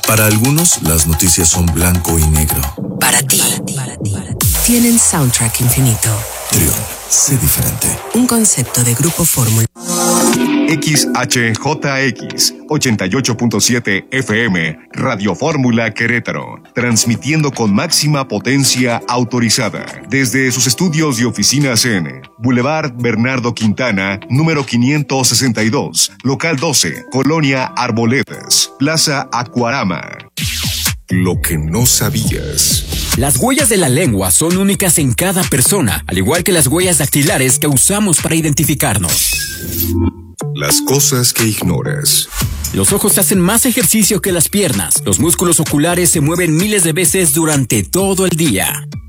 Para algunos, las noticias son blanco y negro. Para ti, tienen soundtrack infinito. Trión, sé diferente. Un concepto de Grupo Fórmula. XHJX 88.7 FM, Radio Fórmula Querétaro, transmitiendo con máxima potencia autorizada desde sus estudios y oficinas en Boulevard Bernardo Quintana, número 562, local 12, Colonia Arboledas, Plaza Acuarama. Lo que no sabías. Las huellas de la lengua son únicas en cada persona, al igual que las huellas dactilares que usamos para identificarnos. Las cosas que ignoras. Los ojos hacen más ejercicio que las piernas. Los músculos oculares se mueven miles de veces durante todo el día.